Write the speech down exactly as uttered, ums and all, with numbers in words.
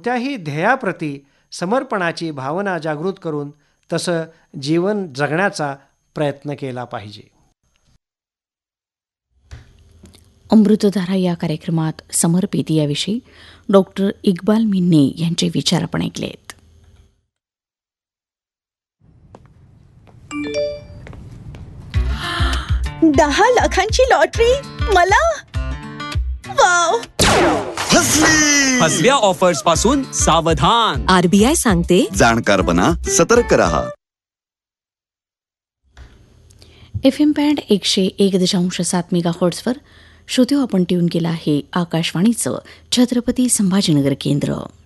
कोणत्याही ध्येयाप्रती समर्पणाची भावना जागृत करून तसं जीवन जगण्याचा प्रयत्न केला पाहिजे. अमृतधारा या कार्यक्रमात समर्पित याविषयी डॉक्टर इक्बाल मिन्ने यांचे विचार आपण ऐकलेत. दहा लाखांची लॉटरी मला. वाव. फसली. फसव्या ऑफर्स पासून सावधान. आरबीआय सांगते, जाणकार बना, सतर्क रहा. एफ एम बँड एकशे एक दशांश सात मेगा हर्ट्झवर श्रोते आपण ट्यून केला आहे आकाशवाणीचं छत्रपती संभाजीनगर केंद्र.